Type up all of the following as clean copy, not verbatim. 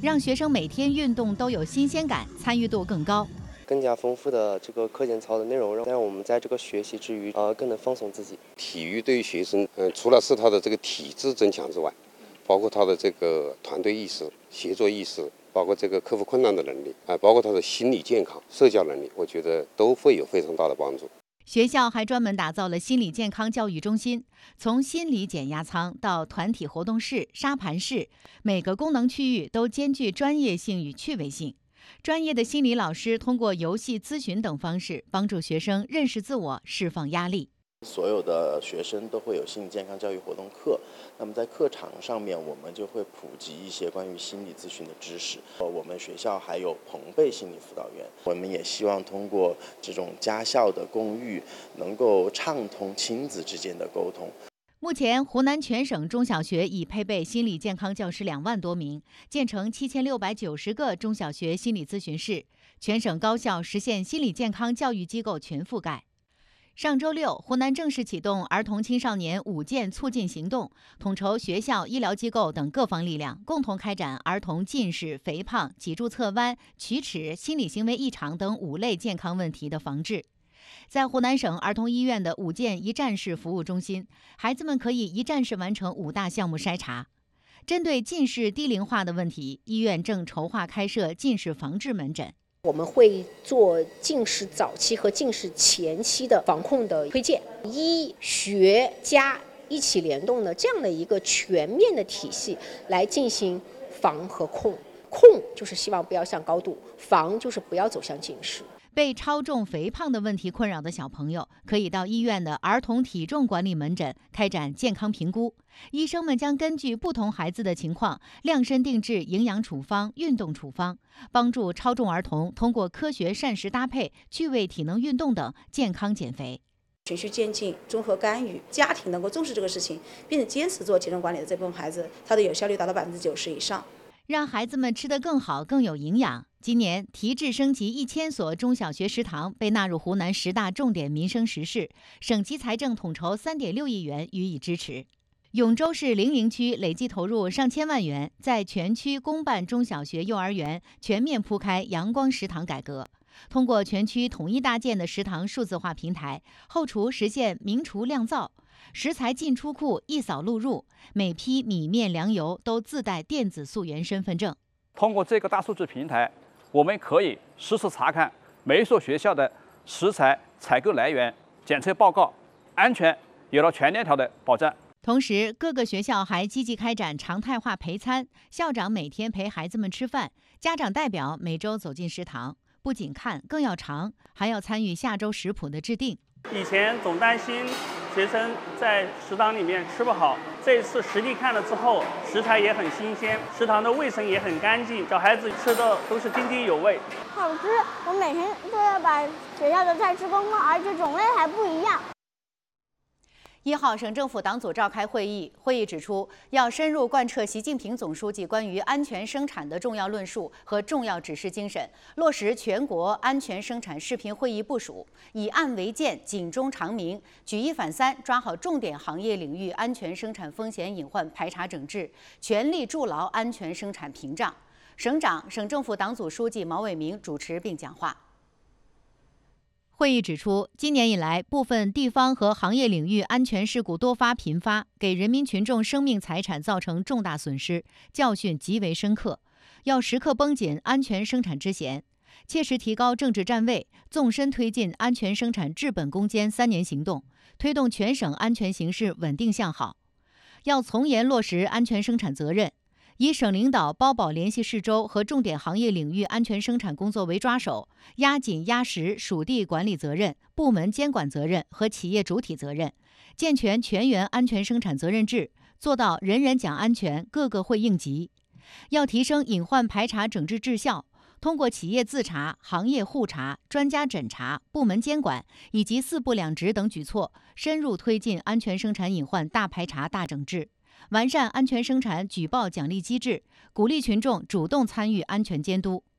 让学生每天运动都有新鲜感，参与度更高。 更加丰富的这个课间操的内容，让我们在这个学习之余，更能放松自己。 体育对于学生，除了是他的这个体质增强之外，包括他的这个团队意识、协作意识，包括这个克服困难的能力，包括他的心理健康、社交能力，我觉得都会有非常大的帮助。 学校还专门打造了心理健康教育中心，从心理减压舱到团体活动室、沙盘室，每个功能区域都兼具专业性与趣味性。专业的心理老师通过游戏、咨询等方式，帮助学生认识自我、释放压力。 所有的学生都会有心理健康教育活动课，那么在课堂上面，我们就会普及一些关于心理咨询的知识。我们学校还有朋辈心理辅导员，我们也希望通过这种家校的共育，能够畅通亲子之间的沟通。 目前，湖南全省中小学已配备心理健康教师2万多名，建成7690个中小学心理咨询室，全省高校实现心理健康教育机构全覆盖。上周六，湖南正式启动儿童青少年5健促进行动，统筹学校、医疗机构等各方力量，共同开展儿童近视、肥胖、脊柱侧弯、龋齿、心理行为异常等5类健康问题的防治。在湖南省儿童医院的5健一站式服务中心，孩子们可以一站式完成5大项目筛查。针对近视低龄化的问题，医院正筹划开设近视防治门诊。 我们会做近视早期和近视前期的防控的推荐，医学家一起联动的这样的一个全面的体系来进行防和控。控就是希望不要向高度，防就是不要走向近视。 被超重肥胖的问题困扰的小朋友，可以到医院的儿童体重管理门诊开展健康评估。医生们将根据不同孩子的情况，量身定制营养处方、运动处方，帮助超重儿童通过科学膳食搭配、趣味体能运动等健康减肥。 循序渐进、综合干预，家庭能够重视这个事情，并且坚持做体重管理的这部分孩子，他的有效率达到90%以上。 让孩子们吃得更好、更有营养。今年提质升级1000所中小学食堂被纳入湖南10大重点民生实事，省级财政统筹3.6亿元予以支持。永州市零陵区累计投入上千万元，在全区公办中小学、幼儿园全面铺开阳光食堂改革。通过全区统一搭建的食堂数字化平台，后厨实现明厨亮灶，食材进出库一扫录入，每批米面粮油都自带电子溯源身份证。 通过这个大数据平台，我们可以实时查看每所学校的食材采购来源、检测报告，安全有了全链条的保障。 同时，各个学校还积极开展常态化陪餐，校长每天陪孩子们吃饭，家长代表每周走进食堂，不仅看，更要尝，还要参与下周食谱的制定。 以前总担心学生在食堂里面吃不好，这一次实地看了之后，食材也很新鲜，食堂的卫生也很干净，小孩子吃的都是津津有味。 好吃，我每天都要把学校的菜吃光光，而且种类还不一样。 1号，省政府党组召开会议，会议指出，要深入贯彻习近平总书记关于安全生产的重要论述和重要指示精神，落实全国安全生产视频会议部署，以案为鉴，警钟长鸣，举一反三，抓好重点行业领域安全生产风险隐患排查整治，全力筑牢安全生产屏障。省长、省政府党组书记毛伟明主持并讲话。会议指出，今年以来，部分地方和行业领域安全事故多发频发，给人民群众生命财产造成重大损失，教训极为深刻。要时刻绷紧安全生产之弦，切实提高政治站位，纵深推进安全生产治本攻坚3年行动，推动全省安全形势稳定向好。要从严落实安全生产责任，以省领导包保联系市州和重点行业领域安全生产工作为抓手，压紧压实属地管理责任、部门监管责任和企业主体责任，健全全员安全生产责任制，做到人人讲安全，个个会应急。要提升隐患排查整治质效，通过企业自查、行业互查、专家诊查、部门监管以及4部2职等举措，深入推进安全生产隐患大排查、大整治。完善安全生产举报奖励机制，鼓励群众主动参与安全监督。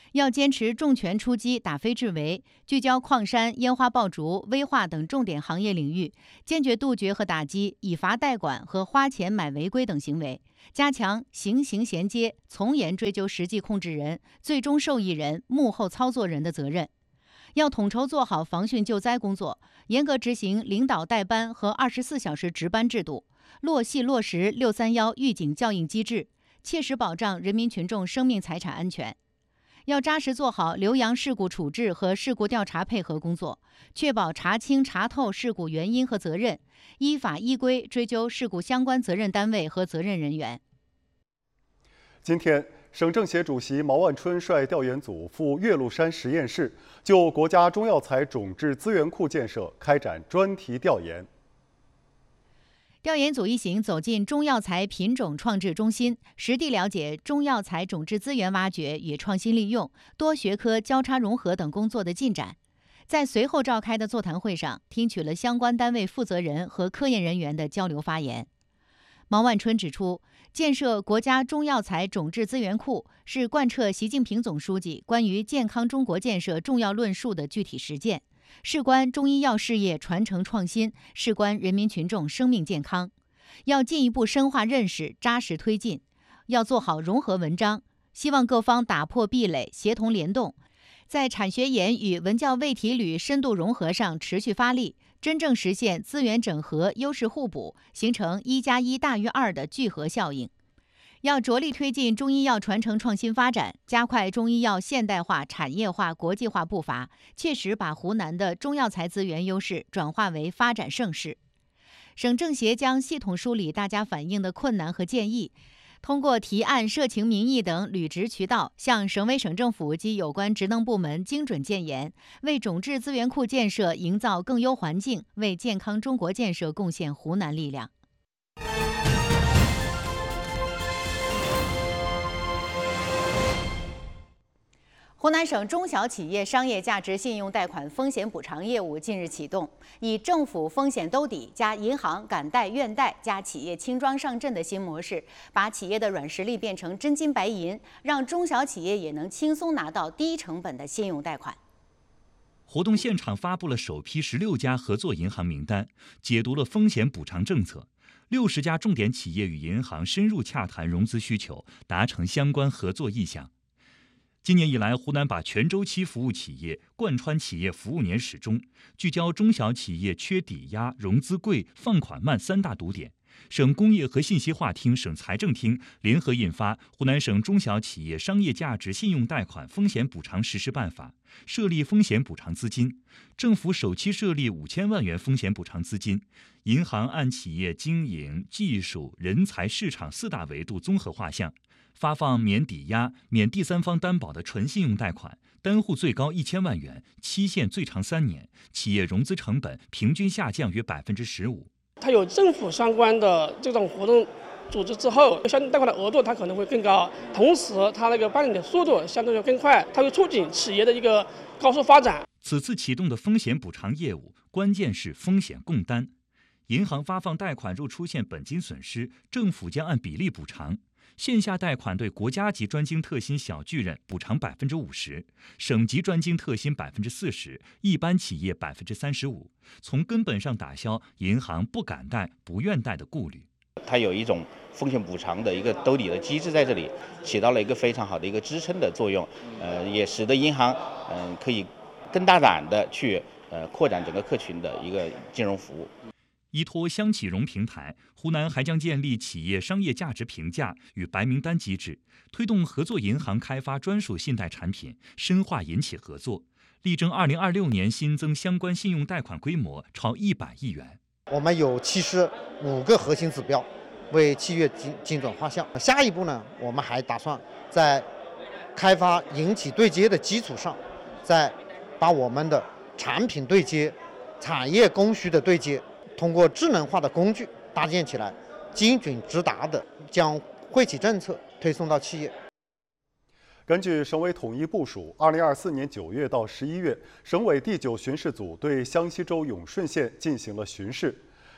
要坚持重拳出击，打非治为，聚焦矿山、烟花爆竹、危化等重点行业领域，坚决杜绝和打击以罚代管和花钱买违规等行为，加强刑刑衔接，从严追究实际控制人、最终受益人、幕后操作人的责任。要统筹做好防汛救灾工作，严格执行领导带班和24小时值班制度，落细落实631预警校应机制，切实保障人民群众生命财产安全。要扎实做好留洋事故处置和事故调查配合工作，确保查清查透事故原因和责任，依法依规追究事故相关责任单位和责任人员。 今天，省政协主席毛万春率调研组赴岳麓山实验室，就国家中药材种质资源库建设开展专题调研。 调研组一行走进中药材品种创制中心，实地了解中药材种质资源挖掘与创新利用、多学科交叉融合等工作的进展。在随后召开的座谈会上，听取了相关单位负责人和科研人员的交流发言。毛万春指出，建设国家中药材种质资源库是贯彻习近平总书记关于健康中国建设重要论述的具体实践，事关中医药事业传承创新，事关人民群众生命健康。要进一步深化认识，扎实推进，要做好融合文章，希望各方打破壁垒，协同联动，在产学研与文教卫体旅深度融合上持续发力，真正实现资源整合、优势互补，形成1+1大于2的聚合效应。要着力推进中医药传承创新发展，加快中医药现代化、产业化、国际化步伐，切实把湖南的中药材资源优势转化为发展盛世。省政协将系统梳理大家反映的困难和建议，通过提案、社情民意等履职渠道，向省委省政府及有关职能部门精准建言，为种质资源库建设营造更优环境，为健康中国建设贡献湖南力量。湖南省中小企业商业价值信用贷款风险补偿业务近日启动，以政府风险兜底加银行敢贷愿贷加企业轻装上阵的新模式，把企业的软实力变成真金白银，让中小企业也能轻松拿到低成本的信用贷款。 活动现场发布了首批16家合作银行名单，解读了风险补偿政策。60家重点企业与银行深入洽谈融资需求，达成相关合作意向。今年以来，湖南把全周期服务企业贯穿企业服务年始终，聚焦中小企业缺抵押、融资贵、放款慢3大堵点。省工业和信息化厅、省财政厅联合印发《湖南省中小企业商业价值信用贷款风险补偿实施办法》，设立风险补偿资金。政府首期设立5000万元风险补偿资金，银行按企业经营、技术、人才、市场4大维度综合画像，发放免抵押、免第三方担保的纯信用贷款，单户最高1000万元，期限最长3年，企业融资成本平均下降约15%。 它有政府相关的这种活动组织之后，相应贷款的额度它可能会更高，同时它那个办理的速度相对要更快，它会促进企业的一个高速发展。 此次启动的风险补偿业务，关键是风险共担。银行发放贷款若出现本金损失，政府将按比例补偿。线下贷款对国家级专精特新小巨人补偿50%，省级专精特新40%，一般企业35%，从根本上打消银行不敢贷、不愿贷的顾虑。 它有一种风险补偿的一个兜底的机制在这里，起到了一个非常好的一个支撑的作用，也使得银行可以更大胆的去扩展整个客群的一个金融服务。 依托乡企融平台，湖南还将建立企业商业价值评价与白名单机制，推动合作银行开发专属信贷产品，深化银企合作，力争2026年新增相关信用贷款规模超100亿元。 我们有75个核心指标，为企业精准画像。下一步呢，我们还打算在开发银企对接的基础上，再把我们的产品对接、产业供需的对接，通过智能化的工具搭建起来，精准直达的将惠企政策推送到企业。 根据省委统一部署，2024年9月到11月，省委第9巡视组对湘西州永顺县进行了巡视。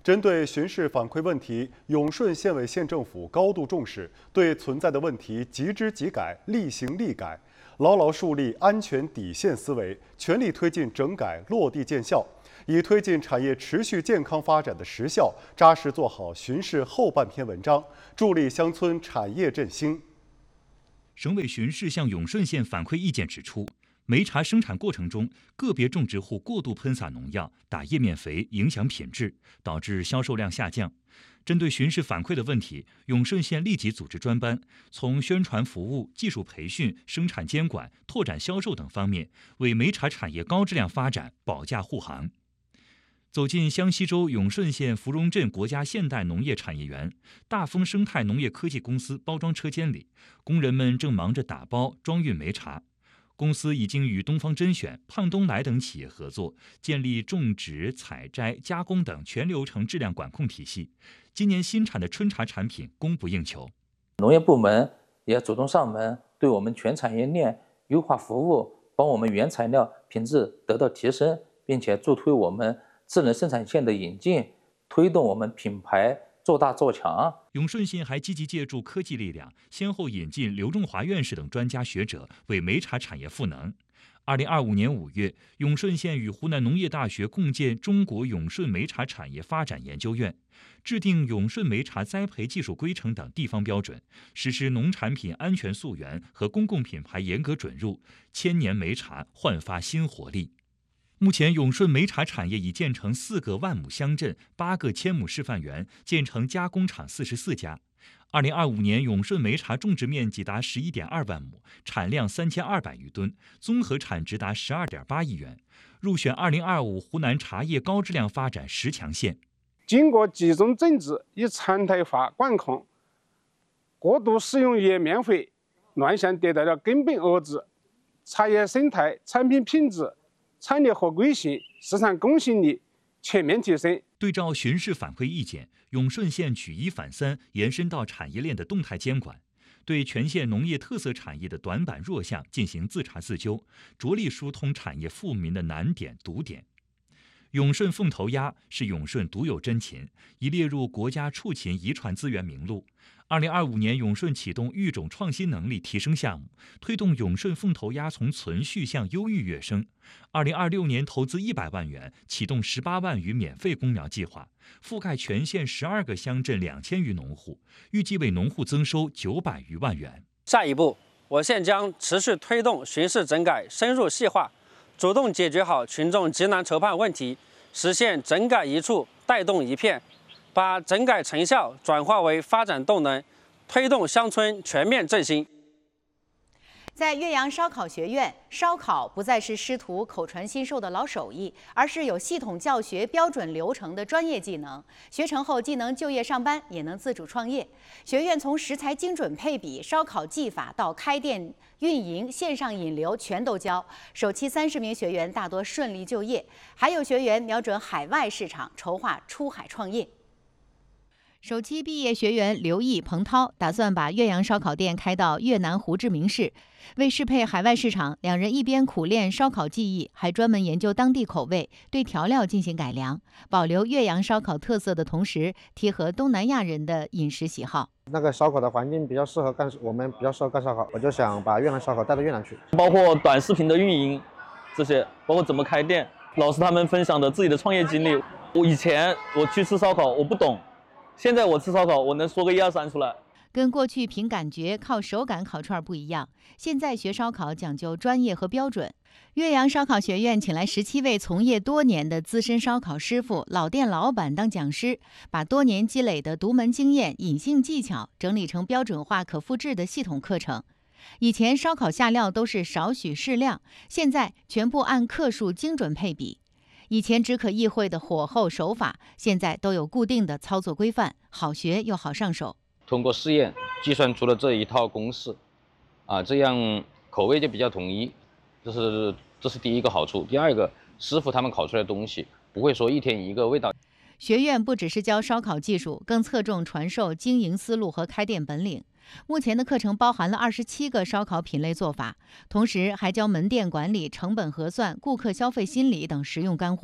针对巡视反馈问题，永顺县委县政府高度重视，对存在的问题即知即改，立行立改，牢牢树立安全底线思维，全力推进整改落地见效，以推进产业持续健康发展的实效，扎实做好巡视后半篇文章，助力乡村产业振兴。 省委巡视向永顺县反馈意见指出，煤茶生产过程中，个别种植户过度喷洒农药、打叶面肥，影响品质，导致销售量下降。针对巡视反馈的问题，永顺县立即组织专班，从宣传服务、技术培训、生产监管、拓展销售等方面，为煤茶产业高质量发展保驾护航。走进湘西州永顺县芙蓉镇国家现代农业产业园，大丰生态农业科技公司包装车间里，工人们正忙着打包装运煤茶。公司已经与东方甄选、胖东来等企业合作，建立种植、采摘、加工等全流程质量管控体系。今年新产的春茶产品供不应求。 农业部门也主动上门，对我们全产业链优化服务，帮我们原材料品质得到提升，并且助推我们智能生产线的引进，推动我们品牌做大做强。 永顺县还积极借助科技力量，先后引进刘仲华院士等专家学者，为煤茶产业赋能。2025年5月，永顺县与湖南农业大学共建中国永顺煤茶产业发展研究院，制定永顺煤茶栽培技术规程等地方标准，实施农产品安全溯源和公共品牌严格准入，千年煤茶焕发新活力。目前，永顺煤茶产业已建成4个万亩乡镇、8个1000亩示范园，建成加工厂44家。2025年，永顺煤茶种植面积达11.2万亩，产量3200余吨，综合产值达12.8亿元，入选2025湖南茶叶高质量发展10强县。 经过集中整治与常态化管控，过度使用叶面肥，乱象得到了根本遏制，茶叶生态、产品品质、产业合规性、市场公信力全面提升。 对照巡视反馈意见，永顺县举一反三，延伸到产业链的动态监管，对全县农业特色产业的短板弱项进行自查自纠，着力疏通产业富民的难点堵点。永顺凤头鸭是永顺独有珍禽，已列入国家畜禽遗传资源名录。2025年，永顺启动育种创新能力提升项目，推动永顺凤头鸭从存续向优育跃升。2026年投资100万元，启动18万余免费公苗计划，覆盖全县12个乡镇2000余农户，预计为农户增收900余万元。 下一步，我县将持续推动巡视整改深入细化，主动解决好群众急难愁盼问题，实现整改一处带动一片，把整改成效转化为发展动能，推动乡村全面振兴。 在岳阳烧烤学院，烧烤不再是师徒口传心授的老手艺，而是有系统教学、标准流程的专业技能。学成后，既能就业上班，也能自主创业。学院从食材精准配比、烧烤技法到开店运营、线上引流，全都教。首期30名学员大多顺利就业，还有学员瞄准海外市场，筹划出海创业。首期毕业学员刘毅、彭涛打算把岳阳烧烤店开到越南胡志明市。为适配海外市场，两人一边苦练烧烤技艺，还专门研究当地口味，对调料进行改良，保留岳阳烧烤特色的同时，贴合东南亚人的饮食喜好。 那个烧烤的环境比较适合干，我们比较适合干烧烤，我就想把越南烧烤带到越南去。 包括短视频的运营，这些，包括怎么开店，老师他们分享的自己的创业经历。以前我去吃烧烤，我不懂。现在我吃烧烤，我能说个1、2、3出来。 跟过去凭感觉、靠手感烤串不一样，现在学烧烤讲究专业和标准。岳阳烧烤学院请来17位从业多年的资深烧烤师傅、老店老板当讲师，把多年积累的独门经验、隐性技巧整理成标准化、可复制的系统课程。以前烧烤下料都是少许适量，现在全部按克数精准配比。以前只可意会的火候手法，现在都有固定的操作规范，好学又好上手。 通过试验计算出了这一套公式，这样口味就比较统一，这是第一个好处。第二个，师傅他们烤出来的东西不会说一天一个味道。 学院不只是教烧烤技术，更侧重传授经营思路和开店本领。目前的课程包含了27个烧烤品类做法，同时还教门店管理、成本核算、顾客消费心理等实用干货。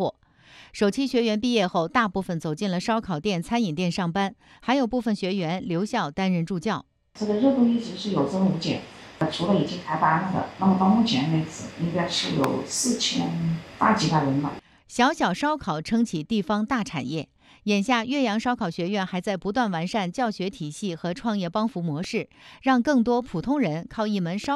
首期学员毕业后，大部分走进了烧烤店、餐饮店上班，还有部分学员留校担任助教。 这个热度一直是有增无减。除了已经开班了的，那么到目前为止，应该是有4000大几百人了。 小小烧烤撑起地方大产业。眼下，岳阳烧烤学院还在不断完善教学体系和创业帮扶模式，让更多普通人靠一门烧